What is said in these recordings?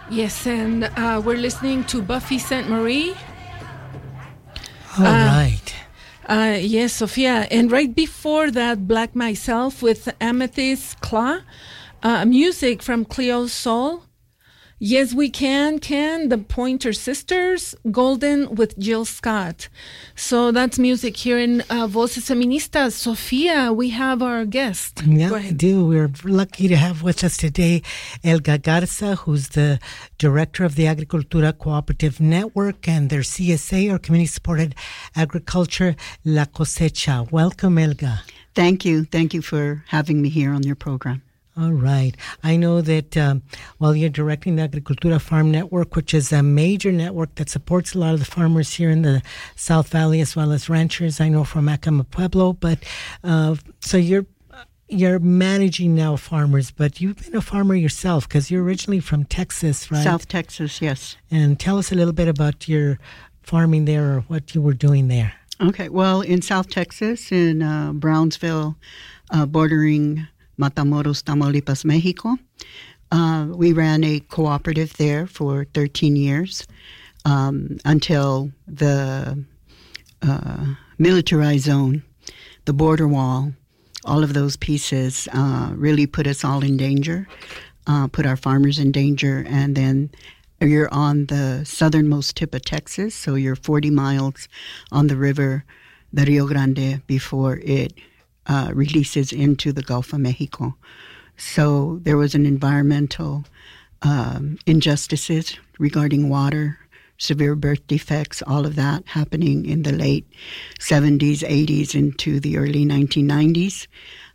Yes, and we're listening to Buffy Sainte-Marie. All right. Yes, Sophia. And right before that, Black Myself with Amethyst Claw. Music from Cleo Soul. Yes, We Can, the Pointer Sisters, Golden with Jill Scott. So that's music here in Voces Feministas. Sophia, we have our guest. Yeah, I do. We're lucky to have with us today Elga Garza, who's the director of the Agricultura Cooperative Network and their CSA, or Community Supported Agriculture, La Cosecha. Welcome, Elga. Thank you. Thank you for having me here on your program. All right. I know that while you're directing the Agricultura Farm Network, which is a major network that supports a lot of the farmers here in the South Valley as well as ranchers, I know from Acoma Pueblo, but so you're managing now farmers, but you've been a farmer yourself because you're originally from Texas, right? South Texas, yes. And tell us a little bit about your farming there or what you were doing there. Okay. Well, in South Texas, in Brownsville, bordering Matamoros, Tamaulipas, Mexico. We ran a cooperative there for 13 years until the militarized zone, the border wall, all of those pieces really put us all in danger, put our farmers in danger. And then you're on the southernmost tip of Texas, so you're 40 miles on the river, the Rio Grande, before it releases into the Gulf of Mexico. So there was an environmental injustices regarding water, severe birth defects, all of that happening in the late 70s, 80s into the early 1990s.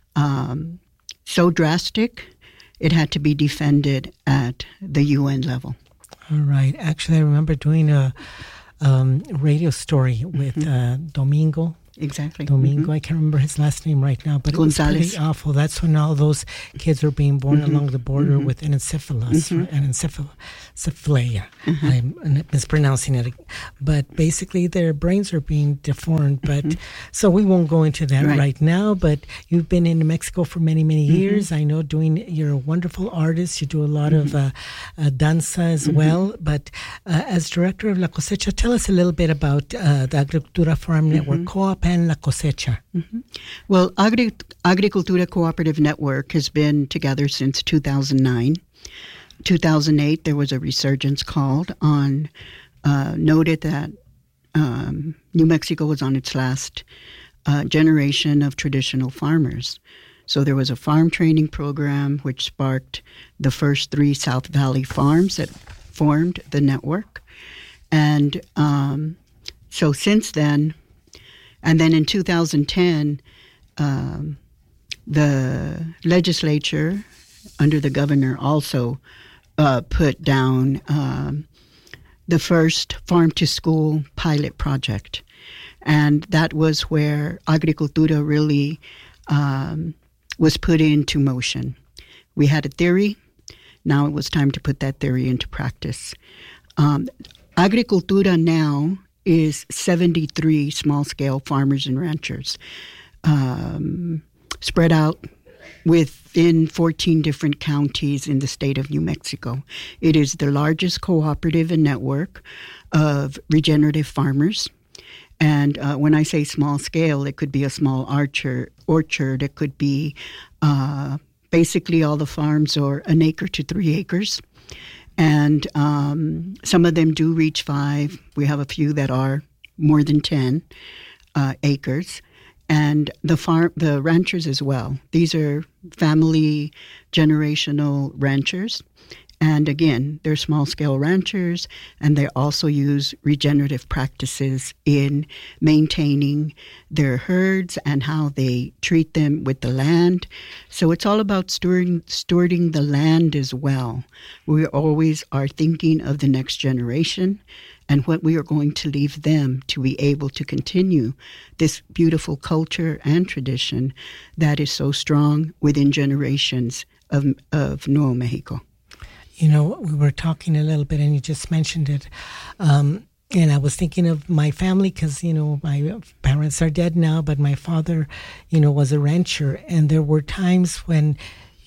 So drastic, it had to be defended at the UN level. All right. Actually, I remember doing a radio story with Domingo. Exactly. Domingo, I can't remember his last name right now, but Gonzalez. It was pretty awful. That's when all those kids were being born along the border with anencephalus, anencephalia. I'm mispronouncing it. But basically, their brains are being deformed. But so we won't go into that right now, but you've been in Mexico for many, many years. I know you're a wonderful artist. You do a lot of danza as well. But as director of La Cosecha, tell us a little bit about the Agricultura Farm Network Co-op and La Cosecha. Well, Agricultura Cooperative Network has been together since 2009. 2008, there was a resurgence called on, noted that New Mexico was on its last generation of traditional farmers. So there was a farm training program which sparked the first 3 South Valley farms that formed the network. And so since then, and then in 2010, the legislature, under the governor, also put down the first farm-to-school pilot project. And that was where Agricultura really was put into motion. We had a theory. Now it was time to put that theory into practice. Agricultura now is 73 small-scale farmers and ranchers spread out within 14 different counties in the state of New Mexico. It is the largest cooperative and network of regenerative farmers. And when I say small scale, it could be a small orchard. It could be basically all the farms are 1 acre to 3 acres. And some of them do reach 5. We have a few that are more than 10 acres. And the ranchers as well. These are family generational ranchers. And again, they're small-scale ranchers, and they also use regenerative practices in maintaining their herds and how they treat them with the land. So it's all about stewarding the land as well. We always are thinking of the next generation and what we are going to leave them to be able to continue this beautiful culture and tradition that is so strong within generations of Nuevo Mexico. You know, we were talking a little bit, and you just mentioned it. And I was thinking of my family because, you know, my parents are dead now, but my father, you know, was a rancher. And there were times when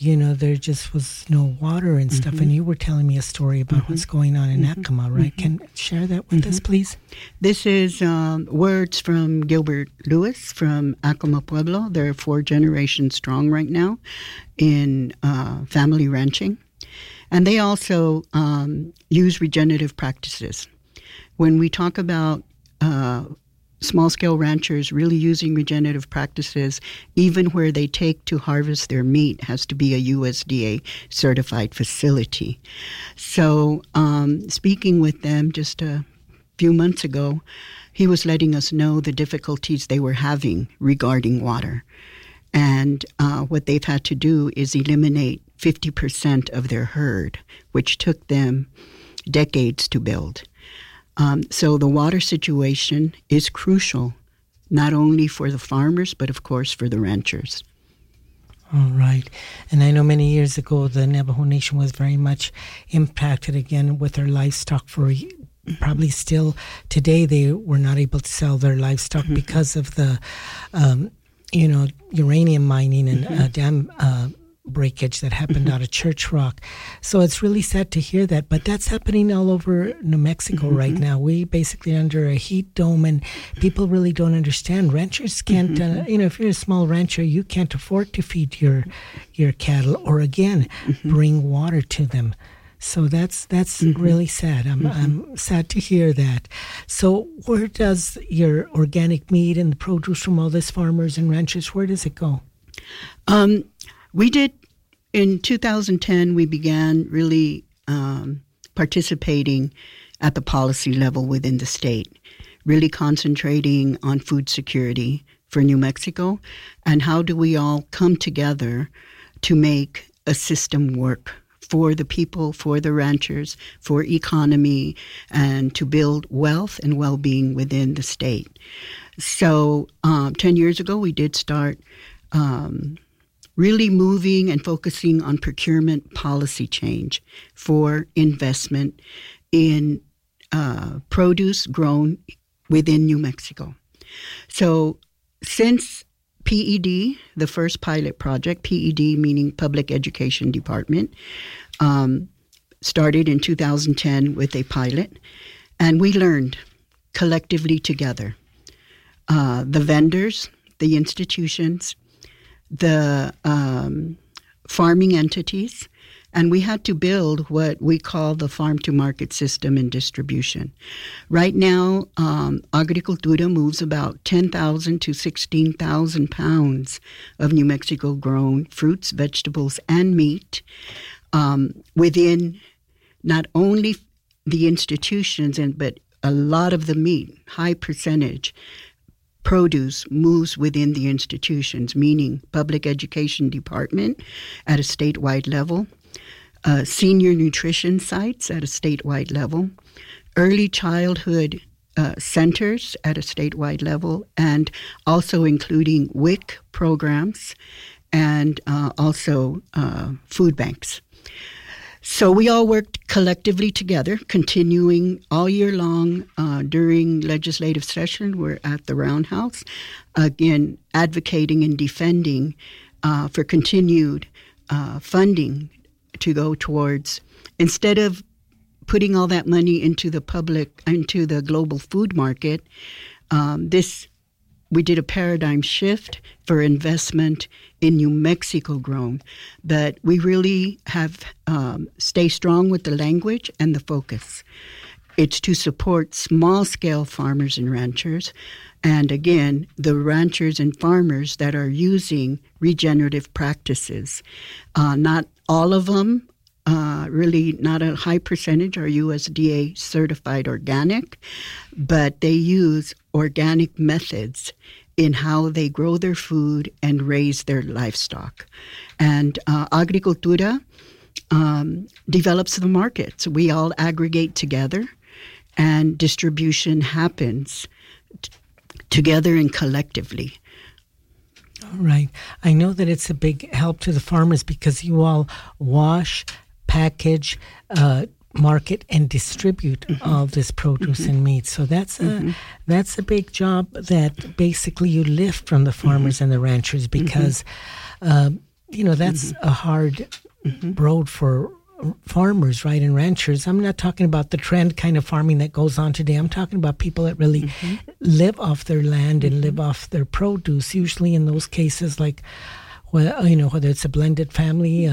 there just was no water and stuff. And you were telling me a story about what's going on in Acoma, right? Can you share that with us, please? This is words from Gilbert Lewis from Acoma Pueblo. They're 4 generations strong right now in family ranching. And they also use regenerative practices. When we talk about small-scale ranchers really using regenerative practices, even where they take to harvest their meat has to be a USDA-certified facility. So speaking with them just a few months ago, he was letting us know the difficulties they were having regarding water. And what they've had to do is eliminate 50% of their herd, which took them decades to build. So the water situation is crucial, not only for the farmers, but of course for the ranchers. All right. And I know many years ago, the Navajo Nation was very much impacted again with their livestock for probably still today they were not able to sell their livestock because of the, uranium mining and dam breakage that happened out of Church Rock. So it's really sad to hear that, but that's happening all over New Mexico right now. We basically under a heat dome, and people really don't understand. Ranchers can't, if you're a small rancher, you can't afford to feed your cattle or again bring water to them. So that's really sad. I'm sad to hear that. So where does your organic meat and the produce from all these farmers and ranchers, where does it go? We did, in 2010, we began really participating at the policy level within the state, really concentrating on food security for New Mexico and how do we all come together to make a system work for the people, for the ranchers, for economy, and to build wealth and well-being within the state. So 10 years ago, we did start really moving and focusing on procurement policy change for investment in produce grown within New Mexico. So since PED, the first pilot project, PED meaning Public Education Department, started in 2010 with a pilot, and we learned collectively together, the vendors, the institutions, the farming entities, and we had to build what we call the farm-to-market system and distribution. Right now, Agricultura moves about 10,000 to 16,000 pounds of New Mexico-grown fruits, vegetables, and meat within not only the institutions, but a lot of the meat, high percentage, produce moves within the institutions, meaning public education department at a statewide level, senior nutrition sites at a statewide level, early childhood centers at a statewide level, and also including WIC programs and also food banks. So we all worked collectively together, continuing all year long during legislative session. We're at the Roundhouse, again, advocating and defending for continued funding to go towards, instead of putting all that money into the global food market, we did a paradigm shift for investment in New Mexico grown. But we really have stay strong with the language and the focus. It's to support small-scale farmers and ranchers, and again, the ranchers and farmers that are using regenerative practices. Not all of them, really not a high percentage are USDA certified organic, but they use organic methods in how they grow their food and raise their livestock. And Agricultura develops the markets. We all aggregate together, and distribution happens together and collectively. All right. I know that it's a big help to the farmers because you all wash, package, market, and distribute all this produce and meat. So that's a big job that basically you lift from the farmers and the ranchers because that's a hard road for farmers, right, and ranchers. I'm not talking about the trend kind of farming that goes on today. I'm talking about people that really live off their land and live off their produce. Usually in those cases, like, whether it's a blended family,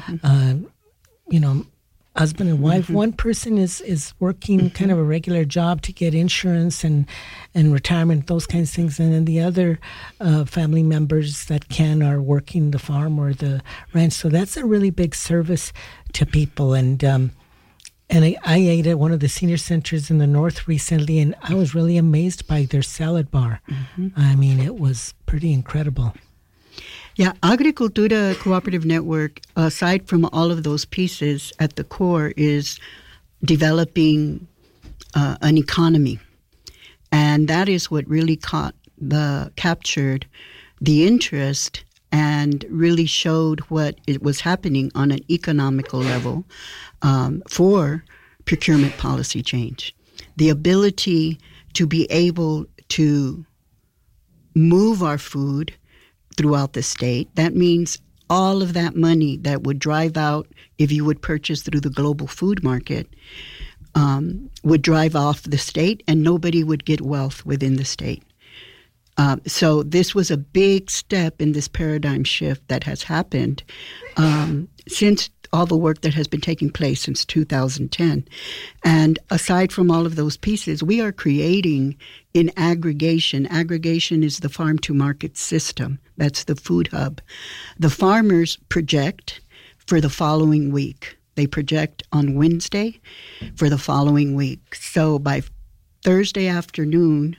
husband and wife, one person is working kind of a regular job to get insurance and retirement, those kinds of things, and then the other family members that are working the farm or the ranch. So that's a really big service to people. And I ate at one of the senior centers in the north recently, and I was really amazed by their salad bar. I mean, it was pretty incredible. Yeah, Agricultura Cooperative Network, aside from all of those pieces at the core, is developing an economy. And that is what really captured the interest and really showed what it was happening on an economical level for procurement policy change. The ability to be able to move our food throughout the state. That means all of that money that would drive out if you would purchase through the global food market would drive off the state, and nobody would get wealth within the state. So this was a big step in this paradigm shift that has happened since all the work that has been taking place since 2010. And aside from all of those pieces, we are creating in aggregation. Aggregation is the farm-to-market system. That's the food hub. The farmers project for the following week. They project on Wednesday for the following week. So by Thursday afternoon,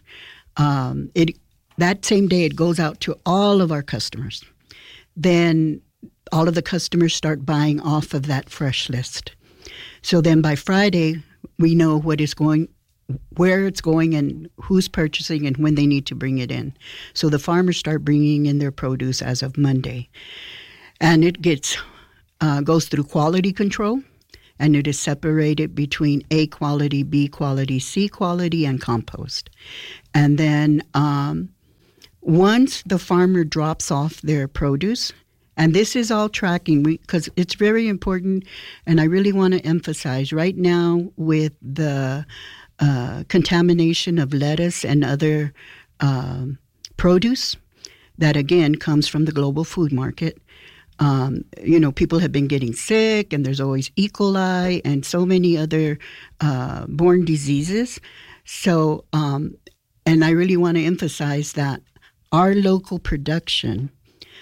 that same day it goes out to all of our customers. Then all of the customers start buying off of that fresh list. So then by Friday, we know where it's going, and who's purchasing and when they need to bring it in. So the farmers start bringing in their produce as of Monday. And it goes through quality control, and it is separated between A quality, B quality, C quality, and compost. And then once the farmer drops off their produce, and this is all tracking because it's very important, and I really want to emphasize right now with the contamination of lettuce and other produce that, again, comes from the global food market. People have been getting sick, and there's always E. coli and so many other borne diseases. So, and I really want to emphasize that our local production,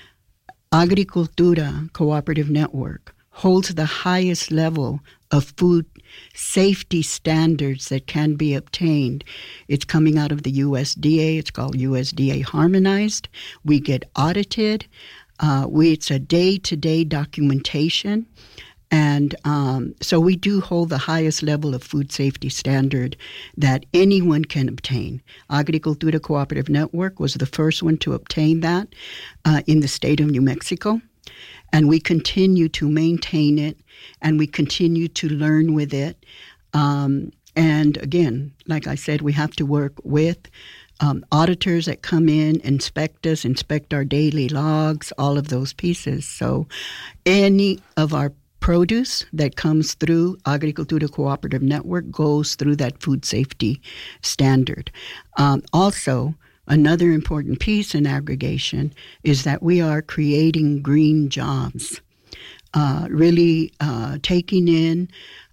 Agricultura Cooperative Network, holds the highest level of food safety standards that can be obtained. It's coming out of the USDA. It's called USDA Harmonized. We get audited. It's a day-to-day documentation. And so we do hold the highest level of food safety standard that anyone can obtain. Agricultura Cooperative Network was the first one to obtain that in the state of New Mexico. And we continue to maintain it, and we continue to learn with it. And again, like I said, we have to work with auditors that come in, inspect us, inspect our daily logs, all of those pieces. So any of our produce that comes through Agricultura Cooperative Network goes through that food safety standard. Also, another important piece in aggregation is that we are creating green jobs, really taking in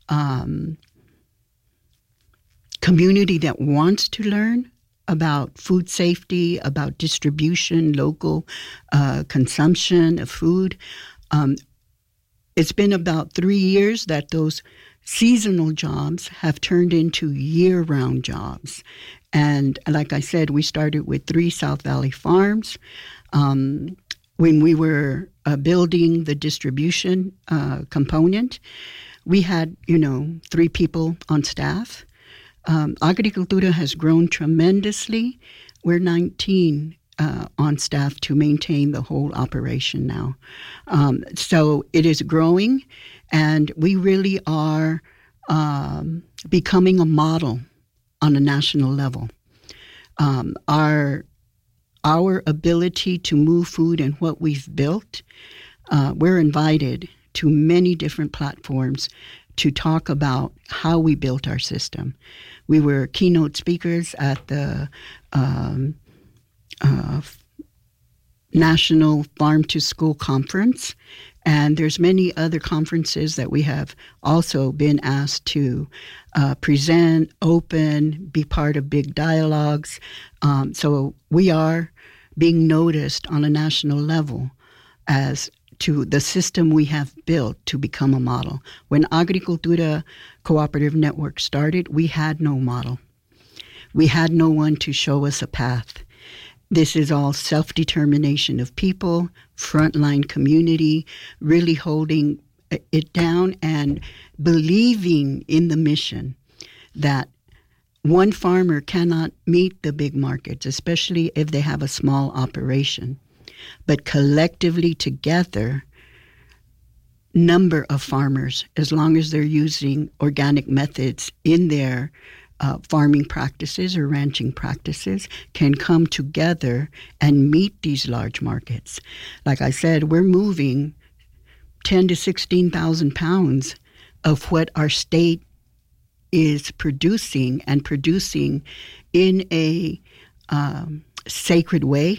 community that wants to learn about food safety, about distribution, local consumption of food. It's been about 3 years that those seasonal jobs have turned into year-round jobs. And like I said, we started with 3 South Valley farms. When we were building the distribution component, we had, 3 people on staff. Agricultura has grown tremendously. We're 19 on staff to maintain the whole operation now. So it is growing, and we really are becoming a model on a national level. Our ability to move food and what we've built we're invited to many different platforms to talk about how we built our system. We were keynote speakers at the National Farm to School Conference, and there's many other conferences that we have also been asked to present, open, be part of big dialogues. So we are being noticed on a national level as to the system we have built to become a model. When Agricultura Cooperative Network started, we had no model. We had no one to show us a path. This is all self-determination of people, frontline community, really holding it down and believing in the mission that one farmer cannot meet the big markets, especially if they have a small operation. But collectively together, number of farmers, as long as they're using organic methods in their farming practices or ranching practices, can come together and meet these large markets. Like I said, we're moving 10 to 16,000 pounds of what our state is producing, and producing in a sacred way,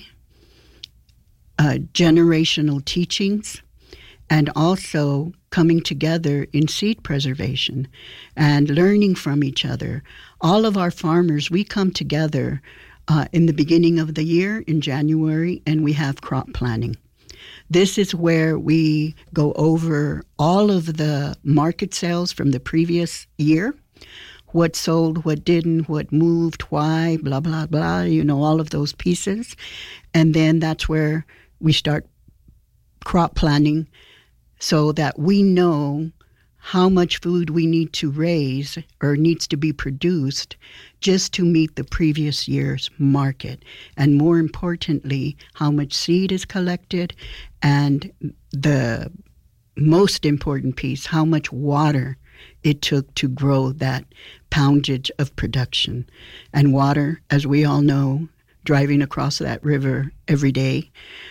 generational teachings, and also coming together in seed preservation and learning from each other. All of our farmers, we come together in the beginning of the year, in January, and we have crop planning. This is where we go over all of the market sales from the previous year, what sold, what didn't, what moved, why, blah, blah, blah, all of those pieces. And then that's where we start crop planning so that we know how much food we need to raise or needs to be produced just to meet the previous year's market. And more importantly, how much seed is collected, and the most important piece, how much water it took to grow that poundage of production. And water, as we all know, driving across that river every day,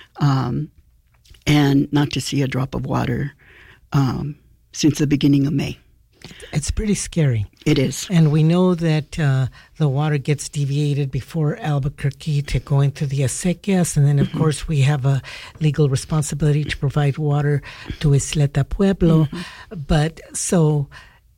and not to see a drop of water since the beginning of May. It's pretty scary. It is. And we know that the water gets deviated before Albuquerque to go into the acequias. And then, of course, we have a legal responsibility to provide water to Isleta Pueblo. But so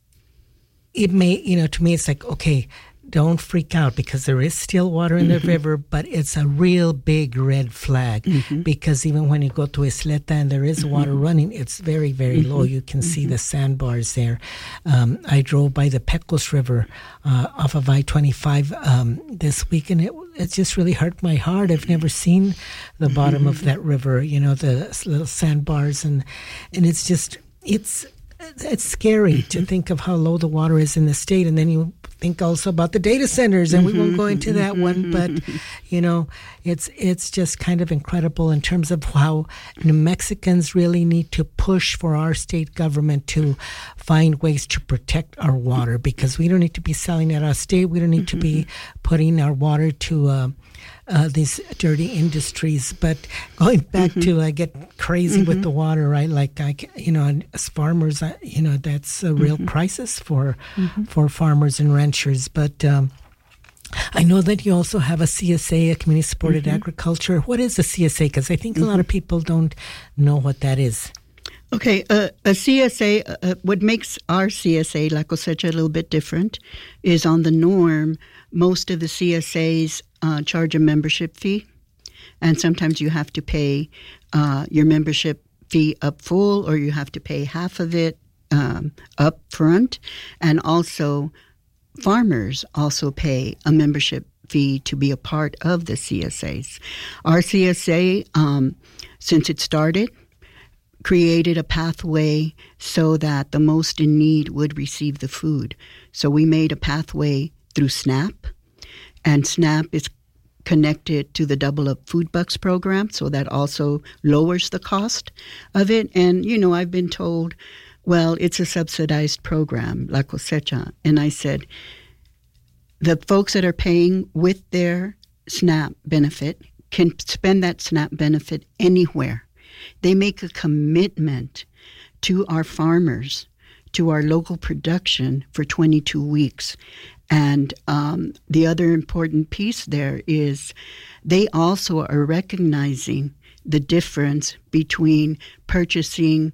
it may, to me, it's like, okay, don't freak out, because there is still water in the river, but it's a real big red flag, because even when you go to Isleta and there is water running, it's very, very low. You can see the sandbars there. I drove by the Pecos River off of I-25 this week, and it just really hurt my heart. I've never seen the bottom of that river, the little sandbars, and it's just, it's scary to think of how low the water is in the state. And then you think also about the data centers, and we won't go into that one, but it's just kind of incredible in terms of how New Mexicans really need to push for our state government to find ways to protect our water, because we don't need to be selling it out of state. We don't need to be putting our water to these dirty industries. But going back to, I get crazy with the water, right? Like, as farmers, that's a real crisis for farmers and ranchers. But I know that you also have a CSA, a community-supported agriculture. What is a CSA? Because I think a lot of people don't know what that is. Okay, a CSA, what makes our CSA, La Cosecha, a little bit different is on the norm, most of the CSAs charge a membership fee, and sometimes you have to pay your membership fee up full, or you have to pay half of it up front. And also, farmers also pay a membership fee to be a part of the CSAs. Our CSA, since it started, created a pathway so that the most in need would receive the food. So we made a pathway through SNAP, and SNAP is connected to the Double Up Food Bucks program, so that also lowers the cost of it. And, I've been told, well, it's a subsidized program, La Cosecha. And I said, the folks that are paying with their SNAP benefit can spend that SNAP benefit anywhere. They make a commitment to our farmers, to our local production for 22 weeks. And the other important piece there is they also are recognizing the difference between purchasing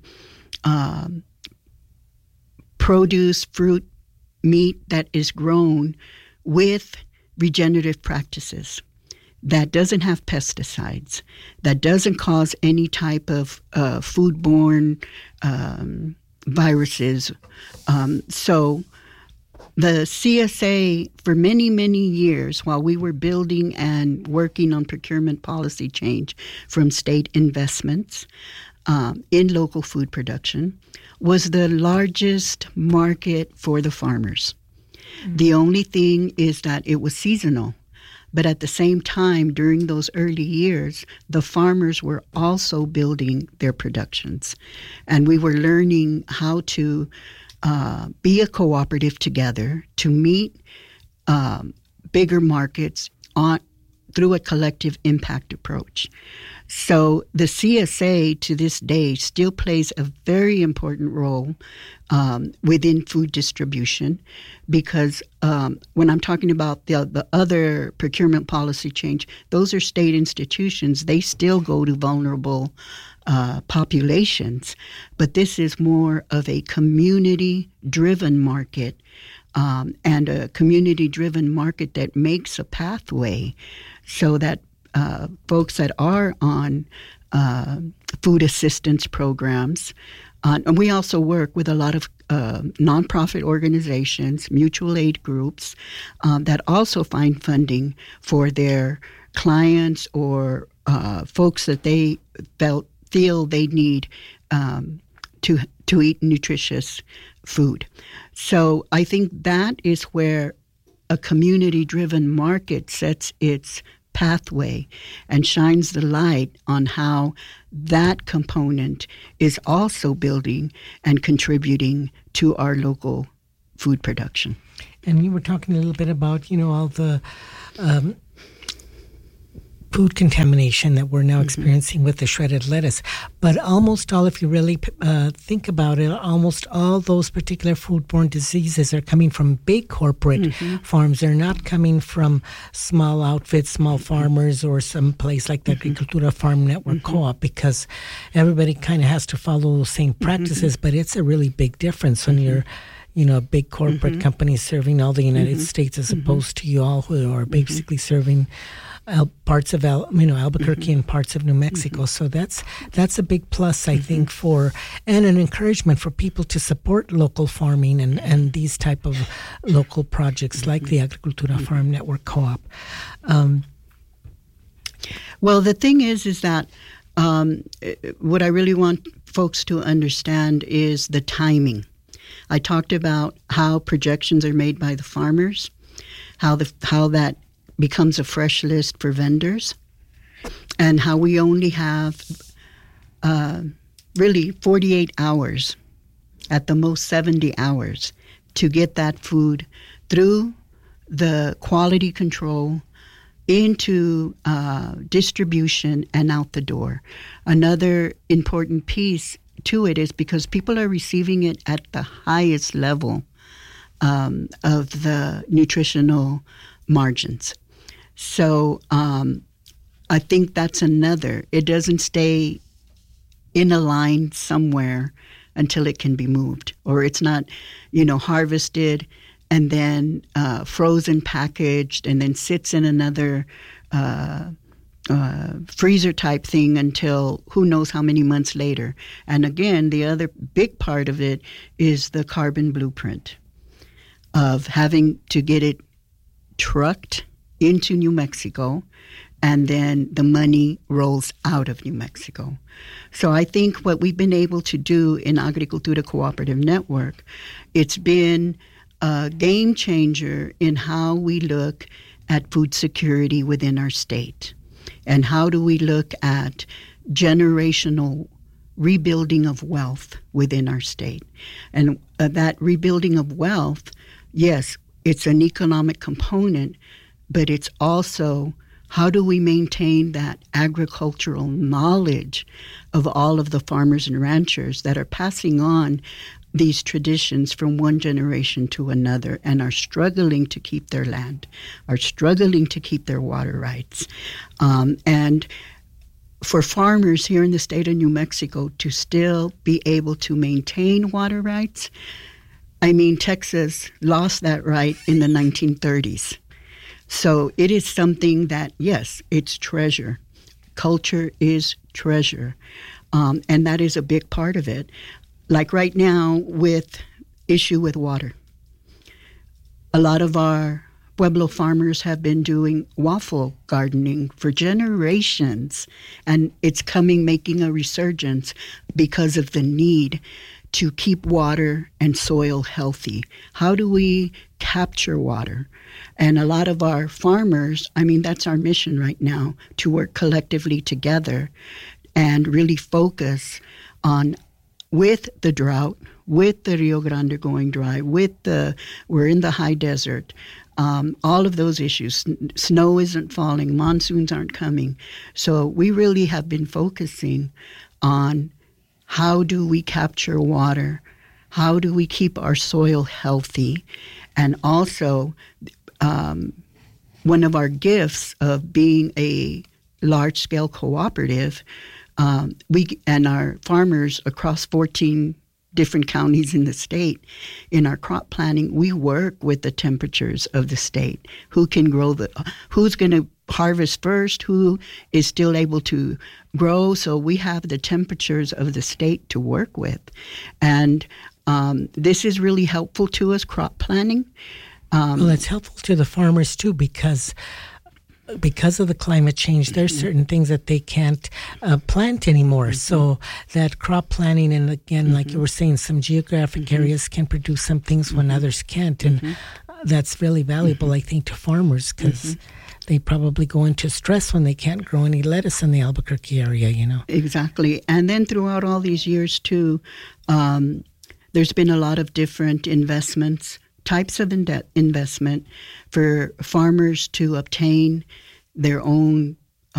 produce, fruit, meat that is grown with regenerative practices, that doesn't have pesticides, that doesn't cause any type of foodborne viruses. So the CSA, for many, many years, while we were building and working on procurement policy change from state investments in local food production, was the largest market for the farmers. Mm-hmm. The only thing is that it was seasonal. But at the same time, during those early years, the farmers were also building their productions. And we were learning how to be a cooperative together to meet bigger markets through a collective impact approach. So the CSA to this day still plays a very important role within food distribution, because when I'm talking about the other procurement policy change, those are state institutions. They still go to vulnerable populations, but this is more of a community-driven market, and a community-driven market that makes a pathway so that folks that are on food assistance programs, and we also work with a lot of nonprofit organizations, mutual aid groups, that also find funding for their clients or folks that they feel they need to eat nutritious food. So I think that is where a community-driven market sets its pathway and shines the light on how that component is also building and contributing to our local food production. And you were talking a little bit about, all the food contamination that we're now experiencing with the shredded lettuce. But almost all, if you really think about it, almost all those particular foodborne diseases are coming from big corporate farms. They're not coming from small outfits, small farmers, or some place like the Agricultura Farm Network Co-op, because everybody kind of has to follow the same practices, but it's a really big difference when you're a big corporate company serving all the United States as opposed to you all who are basically serving parts of Albuquerque and parts of New Mexico. So that's a big plus, I think, and an encouragement for people to support local farming and these type of local projects like the Agricultura Farm Network Co-op. Well, the thing is that what I really want folks to understand is the timing. I talked about how projections are made by the farmers, how that becomes a fresh list for vendors, and how we only have really 48 hours, at the most 70 hours, to get that food through the quality control into distribution and out the door. Another important piece to it is because people are receiving it at the highest level of the nutritional margins. So I think that's another. It doesn't stay in a line somewhere until it can be moved, or it's not, harvested and then frozen, packaged, and then sits in another freezer type thing until who knows how many months later. And again, the other big part of it is the carbon blueprint of having to get it trucked into New Mexico, and then the money rolls out of New Mexico. So I think what we've been able to do in Agricultura Cooperative Network, it's been a game changer in how we look at food security within our state, and how do we look at generational rebuilding of wealth within our state. And that rebuilding of wealth, yes, it's an economic component, but it's also how do we maintain that agricultural knowledge of all of the farmers and ranchers that are passing on these traditions from one generation to another and are struggling to keep their land, are struggling to keep their water rights. And for farmers here in the state of New Mexico to still be able to maintain water rights, I mean, Texas lost that right in the 1930s. So it is something that, yes, it's treasure. Culture is treasure. And that is a big part of it. Like right now with issue with water. A lot of our Pueblo farmers have been doing waffle gardening for generations, and it's making a resurgence because of the need to keep water and soil healthy. How do we capture water? And a lot of our farmers, I mean, that's our mission right now, to work collectively together and really focus on, with the drought, with the Rio Grande going dry, we're in the high desert, all of those issues. Snow isn't falling, monsoons aren't coming. So we really have been focusing on how do we capture water, how do we keep our soil healthy, and also one of our gifts of being a large-scale cooperative, we and our farmers across 14 different counties in the state, in our crop planning, we work with the temperatures of the state. Who can grow who's going to harvest first, who is still able to grow. So we have the temperatures of the state to work with. And this is really helpful to us, crop planning. Well, it's helpful to the farmers too, because of the climate change, there's certain things that they can't plant anymore. So that crop planning, and again, like you were saying, some geographic areas can produce some things when others can't. And that's really valuable, I think, to farmers, because they probably go into stress when they can't grow any lettuce in the Albuquerque area, you know. Exactly. And then throughout all these years, too, there's been a lot of different types of investment for farmers to obtain their own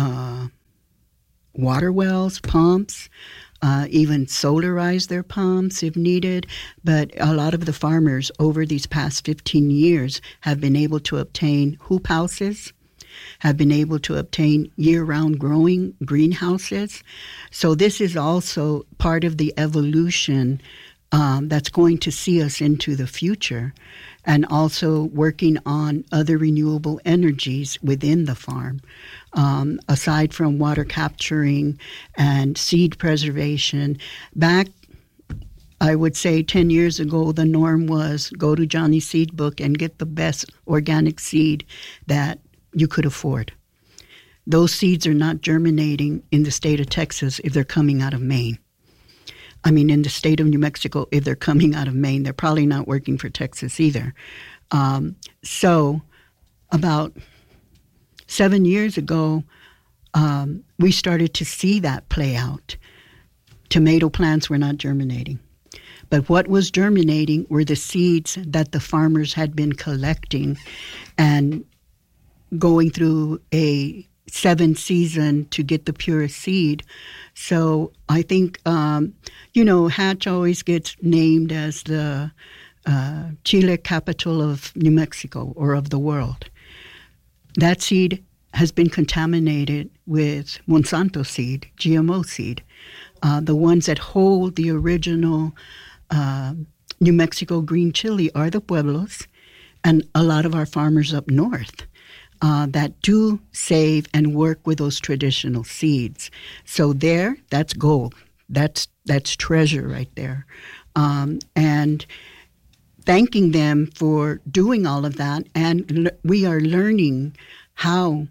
water wells, pumps, even solarize their pumps if needed. But a lot of the farmers over these past 15 years have been able to obtain hoop houses, have been able to obtain year-round growing greenhouses. So this is also part of the evolution that's going to see us into the future, and also working on other renewable energies within the farm. Aside from water capturing and seed preservation, back, I would say 10 years ago, the norm was go to Johnny's Seed Book and get the best organic seed that you could afford. Those seeds are not germinating in the state of Texas if they're coming out of Maine. I mean, in the state of New Mexico, if they're coming out of Maine, they're probably not working for Texas either. So about 7 years ago, we started to see that play out. Tomato plants were not germinating. But what was germinating were the seeds that the farmers had been collecting and going through a 7 season to get the purest seed. So I think, Hatch always gets named as the Chile capital of New Mexico or of the world. That seed has been contaminated with Monsanto seed, GMO seed, the ones that hold the original New Mexico green chili are the Pueblos and a lot of our farmers up north. That do save and work with those traditional seeds. So that's gold. That's treasure right there. And thanking them for doing all of that. And we are learning how,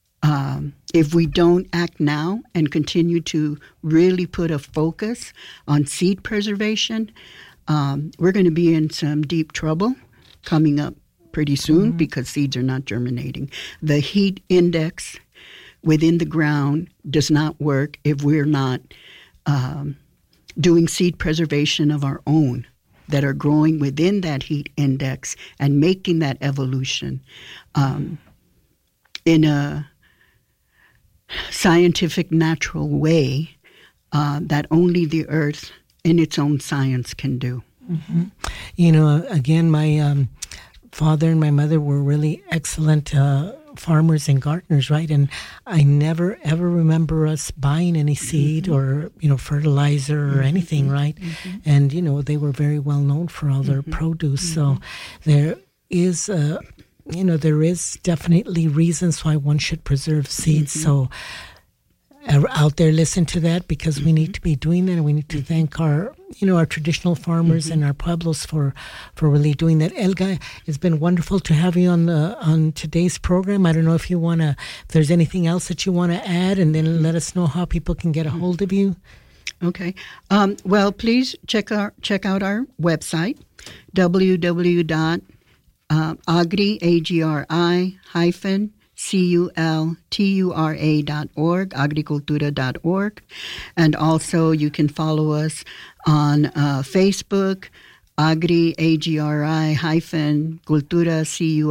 if we don't act now and continue to really put a focus on seed preservation, we're going to be in some deep trouble coming up pretty soon because seeds are not germinating. The heat index within the ground does not work if we're not doing seed preservation of our own that are growing within that heat index and making that evolution. In a scientific, natural way that only the earth in its own science can do. Mm-hmm. You know, again, my father and my mother were really excellent farmers and gardeners, right? And I never ever remember us buying any seed or, you know, fertilizer or anything, right? Mm-hmm. And, you know, they were very well known for all their produce. So there is there is definitely reasons why one should preserve seeds. So out there, listen to that, because we need to be doing that, and we need to thank our traditional farmers and our pueblos for really doing that. Elga, it's been wonderful to have you on today's program. I don't know if there's anything else that you want to add, and then let us know how people can get a hold of you. Okay. Well, please check out our website, www.agri-cultura.org, agricultura.org. And also you can follow us on Facebook, agri-cultura,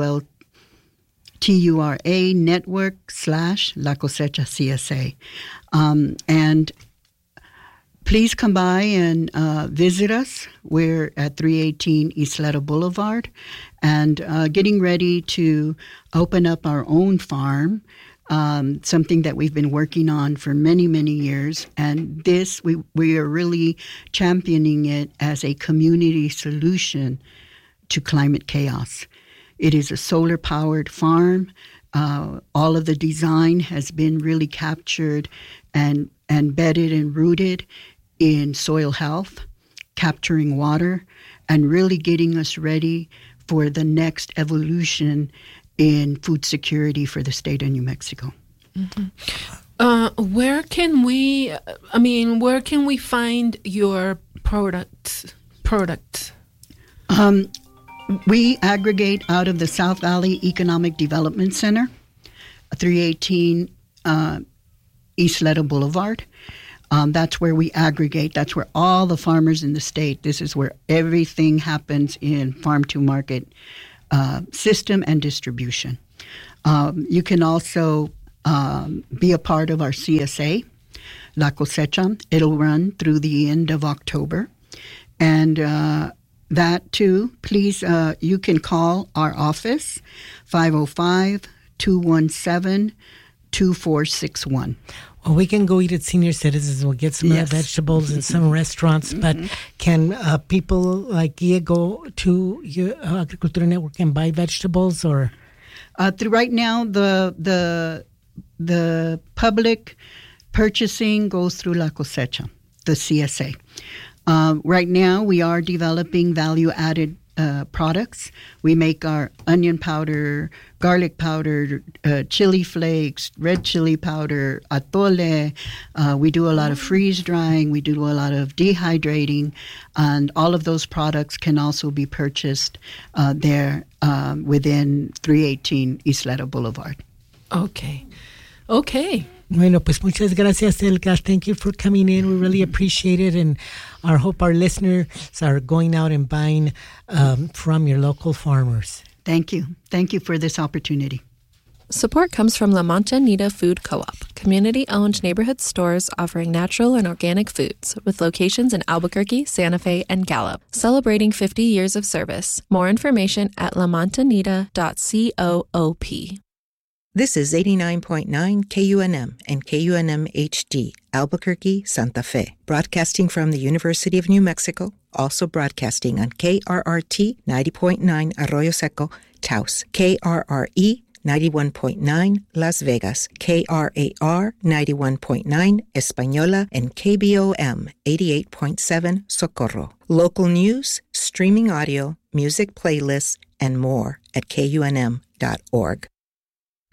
CULTURA network / La Cosecha CSA. And please come by and visit us. We're at 318 Isleta Boulevard, and getting ready to open up our own farm, something that we've been working on for many, many years. And this, we are really championing it as a community solution to climate chaos. It is a solar-powered farm. All of the design has been really captured and bedded and rooted in soil health, capturing water, and really getting us ready for the next evolution in food security for the state of New Mexico. Mm-hmm. Where can we find your products? We aggregate out of the South Valley Economic Development Center, 318 Isleta Boulevard. That's where we aggregate. That's where all the farmers in the state, this is where everything happens in farm-to-market system and distribution. You can also be a part of our CSA, La Cosecha. It'll run through the end of October. And that, too, please, you can call our office, 505-217-2461. Well, we can go eat at Senior Citizens. We'll get some vegetables in some restaurants. But can people like Gia go to your Agricultura Network and buy vegetables, or? Right now, the public purchasing goes through La Cosecha, the CSA. Right now, we are developing value-added products. We make our onion powder, garlic powder, chili flakes, red chili powder, atole. We do a lot of freeze drying. We do a lot of dehydrating. And all of those products can also be purchased there within 318 Isleta Boulevard. Okay. Bueno, pues muchas gracias, Elga. Thank you for coming in. We really appreciate it, and I hope our listeners are going out and buying from your local farmers. Thank you. Thank you for this opportunity. Support comes from La Mancha Nita Food Co-op, community-owned neighborhood stores offering natural and organic foods, with locations in Albuquerque, Santa Fe, and Gallup, celebrating 50 years of service. More information at lamantanita.coop. This is 89.9 KUNM and KUNM HD, Albuquerque, Santa Fe, broadcasting from the University of New Mexico, also broadcasting on KRRT 90.9 Arroyo Seco, Taos, KRRE 91.9 Las Vegas, KRAR 91.9 Española, and KBOM 88.7 Socorro. Local news, streaming audio, music playlists, and more at KUNM.org.